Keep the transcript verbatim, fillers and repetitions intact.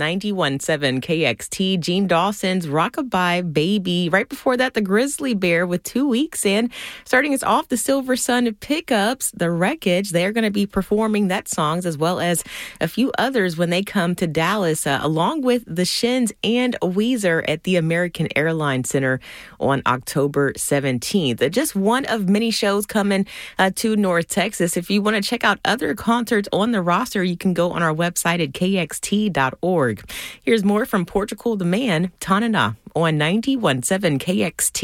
ninety-one point seven K X T, Gene Dawson's Rockabye Baby. Right before that, the Grizzly Bear with Two Weeks. And starting us off, the Silver Sun Pickups, The Wreckage. They're going to be performing that songs as well as a few others when they come to Dallas, uh, along with the Shins and Weezer at the American Airlines Center on October seventeenth. Uh, just one of many shows coming uh, to North Texas. If you want to check out other concerts on the roster, you can go on our website at K X T dot org. Here's more from Portugal the Man, Tanana, on ninety-one point seven K X T.